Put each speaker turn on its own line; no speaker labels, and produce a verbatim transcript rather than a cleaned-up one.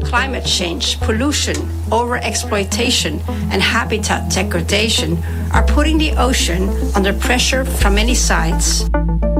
Climate change, pollution, overexploitation, and habitat degradation are putting the ocean under pressure from many sides.